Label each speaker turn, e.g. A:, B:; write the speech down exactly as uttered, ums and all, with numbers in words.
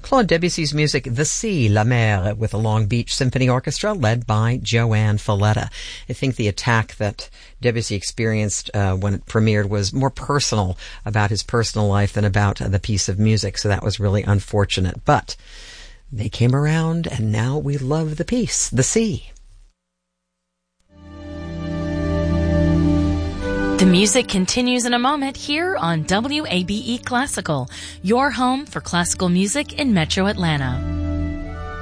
A: Claude Debussy's music, The Sea, La Mer, with the Long Beach Symphony Orchestra, led by Joanne Falletta. I think the attack that Debussy experienced uh, when it premiered was more personal, about his personal life than about uh, the piece of music, so that was really unfortunate. But they came around, and now we love the piece, The Sea.
B: The music continues in a moment here on W A B E Classical, your home for classical music in Metro Atlanta.